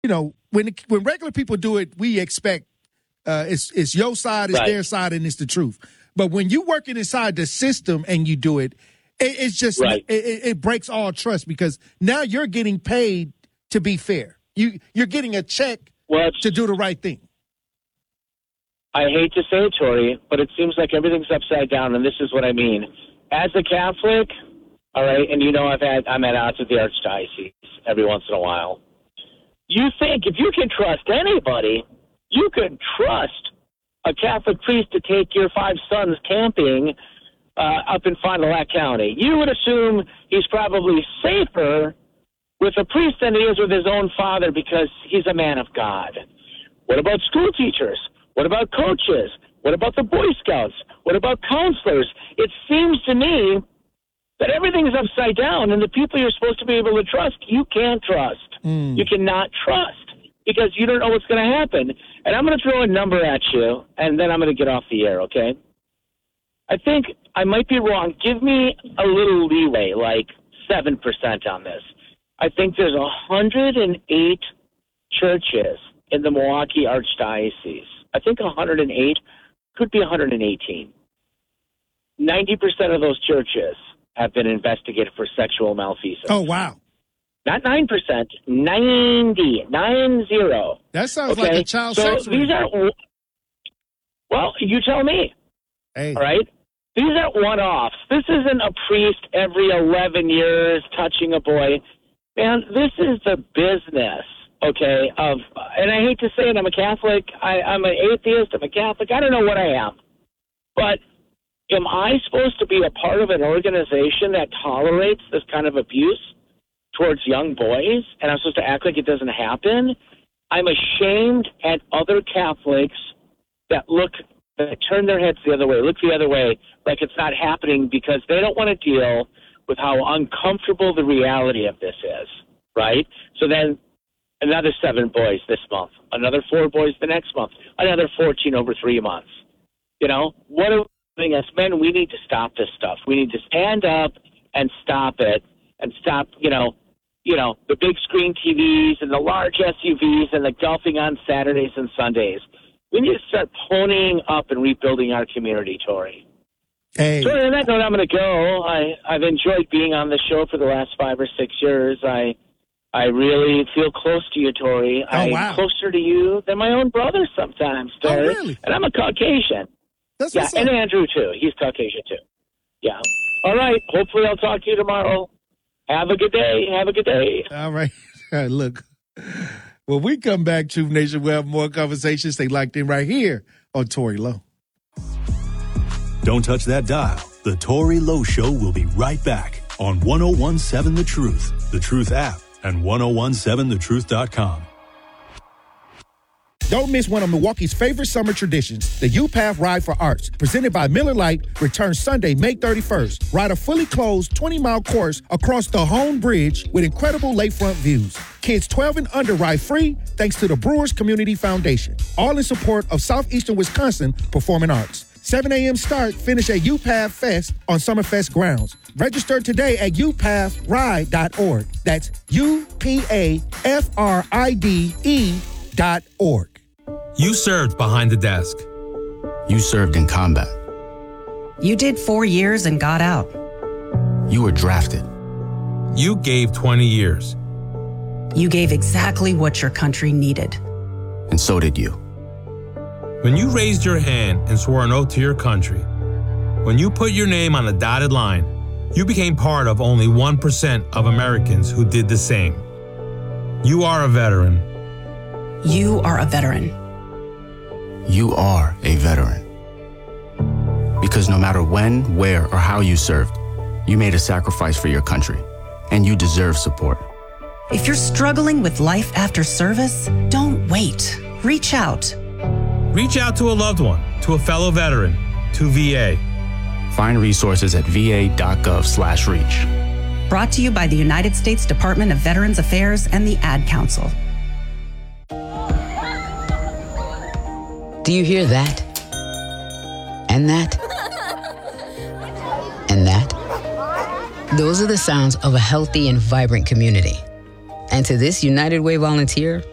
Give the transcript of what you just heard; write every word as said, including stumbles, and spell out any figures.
you know, when when regular people do it, we expect uh, it's it's your side, it's right. their side, and it's the truth. But when you working inside the system and you do it, it it's just right. it, it breaks all trust because now you're getting paid to be fair. You you're getting a check well, to do the right thing. I hate to say it, Tori, but it seems like everything's upside down, and this is what I mean. As a Catholic, all right, and you know I've had I'm at odds with the Archdiocese every once in a while. You think if you can trust anybody, you could trust a Catholic priest to take your five sons camping uh, up in Fond du Lac County. You would assume he's probably safer with a priest than he is with his own father because he's a man of God. What about school teachers? What about coaches? What about the Boy Scouts? What about counselors? It seems to me that everything's upside down, and the people you're supposed to be able to trust, you can't trust. Mm. You cannot trust because you don't know what's going to happen. And I'm going to throw a number at you, and then I'm going to get off the air, okay? I think I might be wrong. Give me a little leeway, like seven percent on this. I think there's one hundred eight churches in the Milwaukee Archdiocese. I think one hundred eight, could be one hundred eighteen. ninety percent of those churches have been investigated for sexual malfeasance. Oh, wow. Not nine percent, ninety, nine zero. That sounds okay? like a child so sex these are, well, you tell me. Hey. All right? These are one-offs. This isn't a priest every eleven years touching a boy. Man, this is the business, okay, of, and I hate to say it, I'm a Catholic, I, I'm an atheist, I'm a Catholic, I don't know what I am. But am I supposed to be a part of an organization that tolerates this kind of abuse towards young boys, and I'm supposed to act like it doesn't happen? I'm ashamed at other Catholics that look, that turn their heads the other way, look the other way, like it's not happening because they don't want to deal with how uncomfortable the reality of this is, right? So then another seven boys this month, another four boys the next month, another fourteen over three months. You know, what are we doing as men? We need to stop this stuff. We need to stand up and stop it and stop, you know, you know, the big screen T Vs and the large S U Vs and the golfing on Saturdays and Sundays. We need to start ponying up and rebuilding our community, Tori. Hey. So on that note, I'm going to go. I, I've enjoyed being on the show for the last five or six years. I I really feel close to you, Tori. Oh, I'm wow. closer to you than my own brother sometimes, Tori. Oh, really? And I'm a Caucasian. That's yeah, what's and up. Andrew, too. He's Caucasian, too. Yeah. All right. Hopefully I'll talk to you tomorrow. Have a good day. Have a good day. All right. All right, look. When we come back, Truth Nation, we'll have more conversations. They locked in right here on Tori Lowe. Don't touch that dial. The Tori Lowe Show will be right back on one oh one seven The Truth, The Truth app, and ten seventeen the truth dot com. Don't miss one of Milwaukee's favorite summer traditions, the U-Path Ride for Arts, presented by Miller Lite, returns Sunday, May thirty-first. Ride a fully closed twenty-mile course across the Hone Bridge with incredible lakefront views. Kids twelve and under ride free thanks to the Brewers Community Foundation. All in support of Southeastern Wisconsin Performing Arts. seven a.m. start, finish at U-Path Fest on Summerfest grounds. Register today at u path ride dot org. That's U P A F R I D E dot org. You served behind the desk. You served in combat. You did four years and got out. You were drafted. You gave twenty years. You gave exactly what your country needed. And so did you. When you raised your hand and swore an oath to your country, when you put your name on a dotted line, you became part of only one percent of Americans who did the same. You are a veteran. You are a veteran. You are a veteran. Because no matter when, where, or how you served, you made a sacrifice for your country, and you deserve support. If you're struggling with life after service, don't wait. Reach out. Reach out to a loved one, to a fellow veteran, to V A. Find resources at v a dot gov slash reach. Brought to you by the United States Department of Veterans Affairs and the Ad Council. Do you hear that? And that? And that? Those are the sounds of a healthy and vibrant community. And to this United Way volunteer,